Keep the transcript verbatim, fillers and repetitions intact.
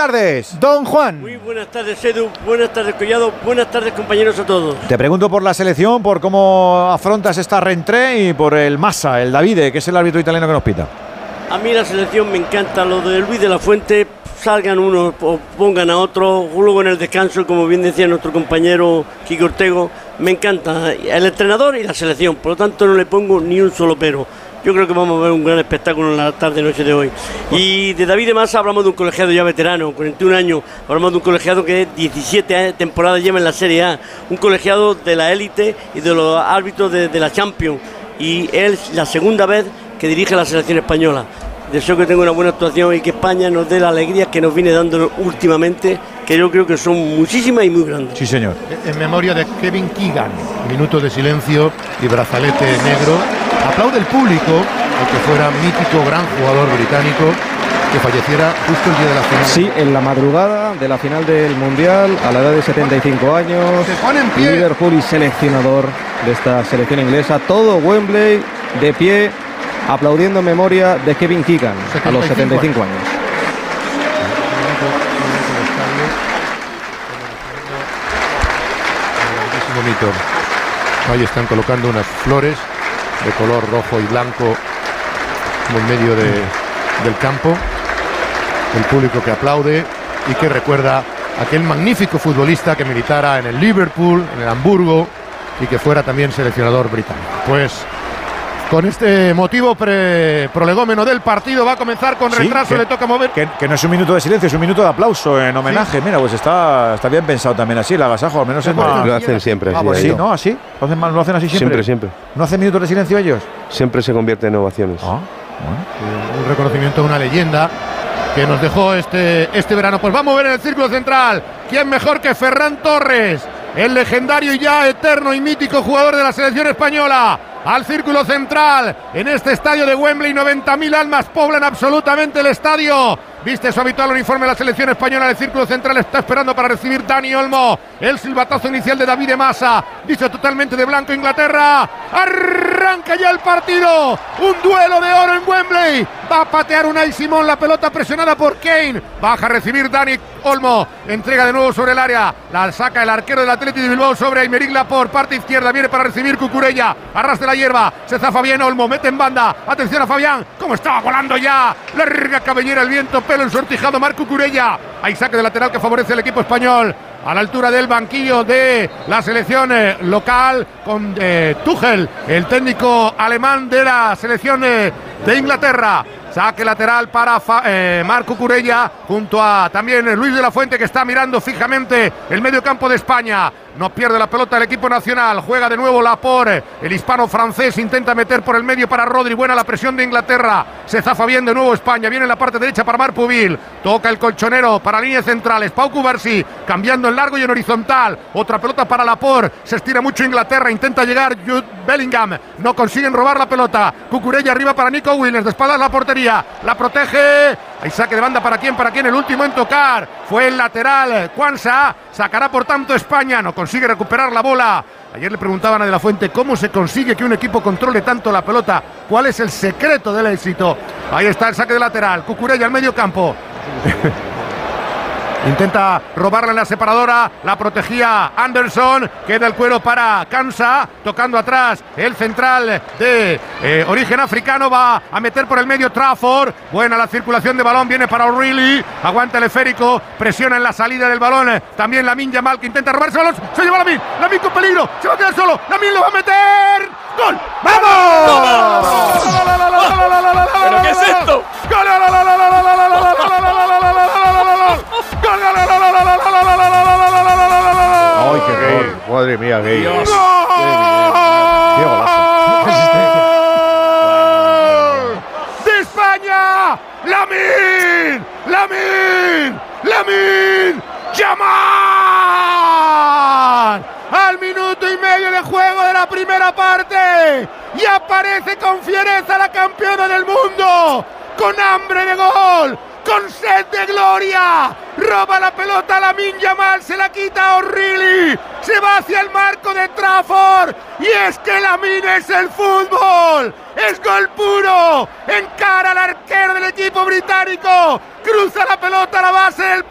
tardes, don Juan. Muy buenas tardes, Edu. Buenas tardes, Collado. Buenas tardes, compañeros, a todos. Te pregunto por la selección, por cómo afrontas esta reentrée y por el Massa, el Davide, que es el árbitro italiano que nos pita. A mí la selección me encanta. Lo de Luis de la Fuente, salgan unos o pongan a otro. Luego en el descanso, como bien decía nuestro compañero Quique Ortego, me encanta el entrenador y la selección. Por lo tanto, no le pongo ni un solo pero. Yo creo que vamos a ver un gran espectáculo en la tarde-noche de hoy. Y de David de Massa hablamos de un colegiado ya veterano, cuarenta y un años. Hablamos de un colegiado que diecisiete temporadas lleva en la Serie A. Un colegiado de la élite y de los árbitros de, de la Champions. Y él la segunda vez que dirige la selección española. Deseo que tenga una buena actuación y que España nos dé la alegría que nos viene dando últimamente, que yo creo que son muchísimas y muy grandes. Sí, señor. En memoria de Kevin Keegan, minutos de silencio y brazalete negro. Aplaude el público, aunque fuera mítico gran jugador británico, que falleciera justo el día de la final. Sí, en la madrugada de la final del Mundial, a la edad de setenta y cinco años. Se pone en pie. Liverpool y seleccionador de esta selección inglesa. Todo Wembley de pie, aplaudiendo en memoria de Kevin Keegan a los setenta y cinco años. Ahí están colocando unas flores de color rojo y blanco en medio de, del campo. El público que aplaude y que recuerda a aquel magnífico futbolista que militara en el Liverpool, en el Hamburgo y que fuera también seleccionador británico. Pues con este motivo pre prolegómeno del partido va a comenzar con retraso, sí, que, le toca mover. Que, que no es un minuto de silencio, es un minuto de aplauso en homenaje. Sí. Mira, pues está, está bien pensado también así, el agasajo, al menos es más. Lo hacen siempre. Ah, así, pues sí, no. ¿no? ¿Así? ¿Lo hacen, ¿Lo hacen así siempre? Siempre, siempre. ¿No hacen minutos de silencio ellos? Siempre se convierte en ovaciones. Ah, bueno. Un reconocimiento a una leyenda que nos dejó este, este verano. Pues vamos a ver en el círculo central. ¿Quién mejor que Ferran Torres? El legendario y ya eterno y mítico jugador de la selección española. Al círculo central, en este estadio de Wembley, noventa mil almas poblan absolutamente el estadio. Viste su habitual uniforme la selección española. El círculo central está esperando para recibir Dani Olmo. El silbatazo inicial de David de Massa, dicho totalmente de blanco Inglaterra. Arranca ya el partido. Un duelo de oro en Wembley. Va a patear Unai Simón, la pelota presionada por Kane. Baja a recibir Dani Olmo. Entrega de nuevo sobre el área. La saca el arquero del Athletic de Bilbao sobre Aymeric Laporte. Parte izquierda, viene para recibir Cucurella. Arrastra la hierba. Se zafa bien Olmo. Mete en banda. Atención a Fabián. Como estaba volando ya. Larga cabellera el viento. Pelo ensortijado Marc Cucurella. Hay saque de lateral que favorece al equipo español. A la altura del banquillo de la selección eh, local con eh, Tuchel, el técnico alemán de la selección eh, de Inglaterra. Saque lateral para eh, Marc Cucurella junto a también eh, Luis de la Fuente, que está mirando fijamente el medio campo de España. No pierde la pelota el equipo nacional. Juega de nuevo Laporte. El hispano francés intenta meter por el medio para Rodri. Buena la presión de Inglaterra. Se zafa bien de nuevo España. Viene en la parte derecha para Marc Pubil. Toca el colchonero para líneas centrales. Pau Cubarsí cambiando en largo y en horizontal. Otra pelota para Laporte. Se estira mucho Inglaterra. Intenta llegar Jude Bellingham. No consiguen robar la pelota. Cucurella arriba para Nico Williams. De espaldas la portería. La protege. Hay saque de banda para quién, para quién. El último en tocar fue el lateral Quansah. Sacará por tanto España. No consigue recuperar la bola. Ayer le preguntaban a De la Fuente cómo se consigue que un equipo controle tanto la pelota. ¿Cuál es el secreto del éxito? Ahí está el saque de lateral. Cucurella al medio campo. Intenta robarla en la separadora, la protegía Anderson, queda el cuero para Quansah, tocando atrás el central de eh, origen africano, va a meter por el medio Trafford, buena la circulación de balón, viene para O'Reilly, aguanta el esférico, presiona en la salida del balón, también Lamine Yamal que intenta robarse el balón, se lleva Lamine, Lamine con peligro, se va a quedar solo, Lamine lo va a meter, ¡gol! ¡Vamos! ¿Pero qué es esto? ¡Gol! ¡Ay, qué gol! Madre mía, qué Dios. ¡Qué golazo! ¡De España! ¡Lamine! ¡Lamine! ¡Lamine! ¡Yamal! Al minuto y medio de juego de la primera parte y aparece con fiereza la campeona del mundo, con hambre de gol, con sed de gloria, roba la pelota a Lamine Yamal, se la quita a O'Reilly, se va hacia el marco de Trafford y es que Lamine es el fútbol, es gol puro, encara al arquero del equipo británico, cruza la pelota a la base del